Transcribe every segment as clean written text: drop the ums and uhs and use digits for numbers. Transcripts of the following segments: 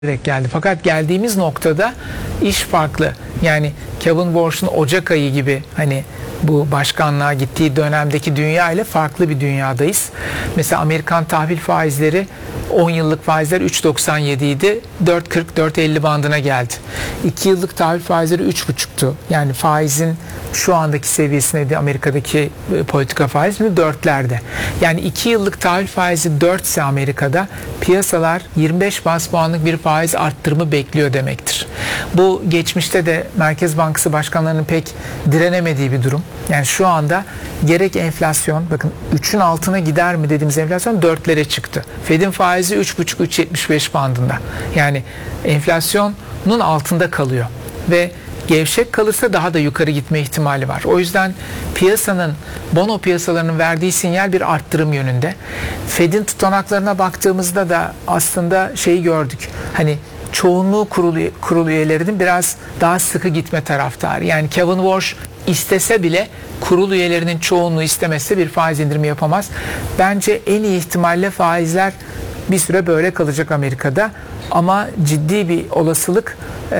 geldi. Fakat geldiğimiz noktada iş farklı. Yani Kevin Warsh'un Ocak ayı gibi hani bu başkanlığa gittiği dönemdeki dünya ile farklı bir dünyadayız. Mesela Amerikan tahvil faizleri 10 yıllık faizler 3.97 idi. 4.40-4.50 bandına geldi. 2 yıllık tahvil faizleri 3.5'tu. Yani faizin şu andaki seviyesine Amerika'daki politika faizi şimdi 4'lerde. Yani 2 yıllık tahvil faizi 4 ise Amerika'da piyasalar 25 bas puanlık bir faiz arttırımı bekliyor demektir. Bu geçmişte de Merkez Bankası başkanlarının pek direnemediği bir durum. Yani şu anda gerek enflasyon, bakın 3'ün altına gider mi dediğimiz enflasyon 4'lere çıktı. Fed'in faizi 3.5-3.75 bandında. Yani enflasyonun altında kalıyor ve gevşek kalırsa daha da yukarı gitme ihtimali var. O yüzden piyasanın, bono piyasalarının verdiği sinyal bir arttırım yönünde. Fed'in tutanaklarına baktığımızda da aslında şeyi gördük. Hani çoğunluğu kurul üyelerinin biraz daha sıkı gitme taraftarı. Yani Kevin Warsh istese bile kurul üyelerinin çoğunluğu istemezse bir faiz indirimi yapamaz. Bence en iyi ihtimalle faizler bir süre böyle kalacak Amerika'da. Ama ciddi bir olasılık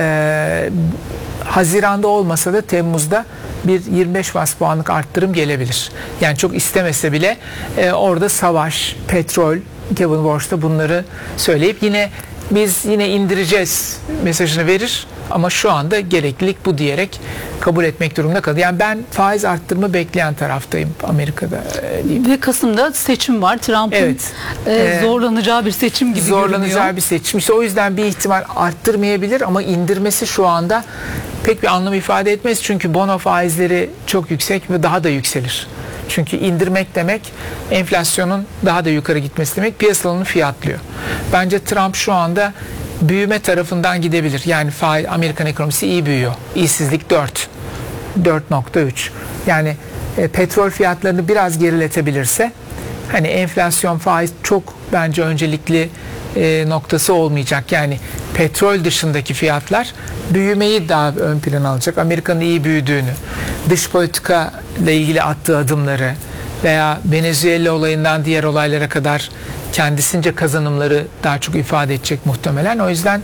Haziran'da olmasa da Temmuz'da bir 25 bas puanlık arttırım gelebilir. Yani çok istemese bile orada savaş, petrol, Kevin Warsh da bunları söyleyip biz yine indireceğiz mesajını verir ama şu anda gereklilik bu diyerek kabul etmek durumunda kalır. Yani ben faiz arttırma bekleyen taraftayım Amerika'da. Ve Kasım'da seçim var. Trump'ın zorlanacağı bir seçim gibi zorlanacağı bir seçim. İşte o yüzden bir ihtimal arttırmayabilir ama indirmesi şu anda pek bir anlam ifade etmez. Çünkü bono faizleri çok yüksek ve daha da yükselir. Çünkü indirmek demek enflasyonun daha da yukarı gitmesi demek, piyasalarını fiyatlıyor. Bence Trump şu anda büyüme tarafından gidebilir. Yani Amerikan ekonomisi iyi büyüyor. İşsizlik 4.3. Yani petrol fiyatlarını biraz geriletebilirse hani enflasyon, faiz çok bence öncelikli noktası olmayacak. Yani petrol dışındaki fiyatlar büyümeyi daha ön plana alacak. Amerika'nın iyi büyüdüğünü, dış politika ile ilgili attığı adımları veya Venezuela olayından diğer olaylara kadar kendisince kazanımları daha çok ifade edecek muhtemelen. O yüzden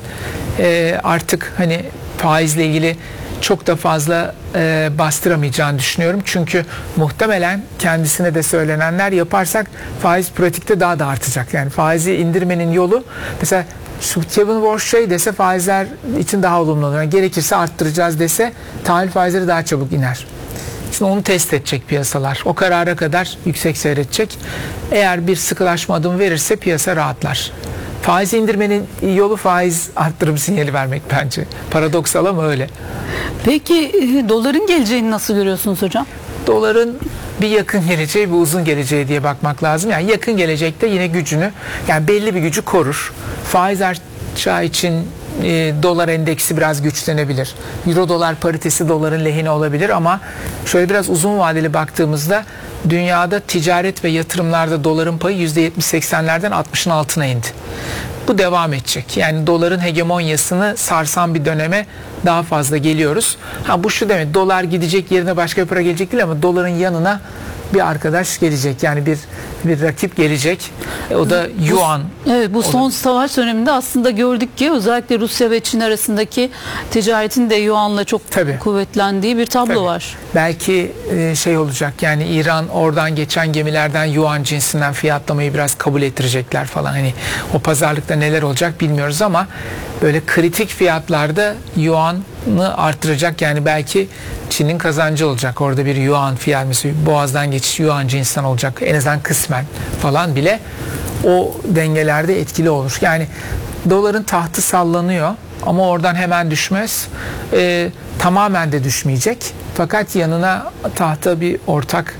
artık hani faizle ilgili çok da fazla bastıramayacağını düşünüyorum. Çünkü muhtemelen kendisine de söylenenler yaparsak faiz pratikte daha da artacak. Yani faizi indirmenin yolu mesela Kevin Warsh dese faizler için daha olumlu olur. Yani gerekirse arttıracağız dese tahvil faizleri daha çabuk iner. Şimdi onu test edecek piyasalar. O karara kadar yüksek seyredecek. Eğer bir sıkılaşma adım verirse piyasa rahatlar. Faiz indirmenin yolu faiz arttırım sinyali vermek bence. Paradoksal ama öyle. Peki doların geleceğini nasıl görüyorsunuz hocam? Doların bir yakın geleceği, bir uzun geleceği diye bakmak lazım. Yani yakın gelecekte yine gücünü, yani belli bir gücü korur. Faiz artacağı için dolar endeksi biraz güçlenebilir. Euro dolar paritesi doların lehine olabilir ama şöyle biraz uzun vadeli baktığımızda dünyada ticaret ve yatırımlarda doların payı %70-80'lerden 60'ın altına indi. Bu devam edecek. Yani doların hegemonyasını sarsan bir döneme daha fazla geliyoruz. Bu şu demek, dolar gidecek yerine başka bir para gelecek değil ama doların yanına bir arkadaş gelecek. Yani bir rakip gelecek. O da yuan. Evet, bu son savaş döneminde aslında gördük ki özellikle Rusya ve Çin arasındaki ticaretin de yuanla çok kuvvetlendiği bir tablo var. Belki şey olacak, yani İran oradan geçen gemilerden yuan cinsinden fiyatlamayı biraz kabul ettirecekler falan. Hani o pazarlıkta neler olacak bilmiyoruz ama böyle kritik fiyatlarda yuan'ı artıracak. Yani belki Çin'in kazancı olacak. Orada bir yuan fiyatlaması, boğazdan geçiş yuan cinsinden olacak. En azından kısmen falan bile o dengelerde etkili olur. Yani doların tahtı sallanıyor ama oradan hemen düşmez. Tamamen de düşmeyecek. Fakat yanına tahta bir ortak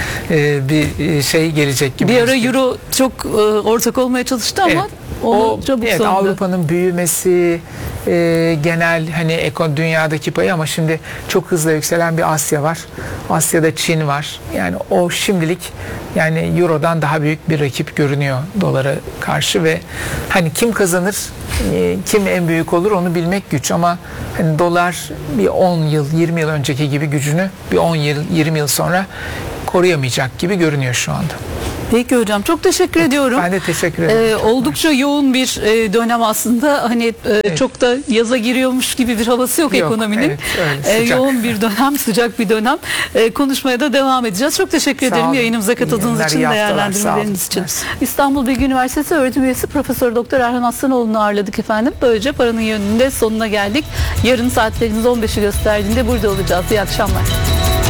bir şey gelecek gibi. Bir ara Euro çok ortak olmaya çalıştı ama onu çabuk sonunda. Avrupa'nın büyümesi, genel hani dünyadaki payı ama şimdi çok hızlı yükselen bir Asya var. Asya'da Çin var. Yani o şimdilik yani Euro'dan daha büyük bir rakip görünüyor dolara karşı ve hani kim kazanır, kim en büyük olur onu bilmek güç ama hani dolar bir 10 yıl, 20 yıl önceki gibi gücünü bir 10 yıl, 20 yıl sonra koruyamayacak gibi görünüyor şu anda. Peki hocam, çok teşekkür ediyorum. Ben de teşekkür ederim. Oldukça yoğun bir dönem aslında. Hani çok da yaza giriyormuş gibi bir havası yok ekonominin. Evet, öyle, yoğun bir dönem, sıcak bir dönem. Konuşmaya da devam edeceğiz. Çok teşekkür ederim yayınımıza katıldığınız için, değerlendirmeleriniz için. İstanbul Bilgi Üniversitesi öğretim üyesi Profesör Doktor Erhan Aslanoğlu'nu ağırladık efendim. Böylece Paranın Yönü'nde sonuna geldik. Yarın saatlerimiz 15'i gösterdiğinde burada olacağız. İyi akşamlar.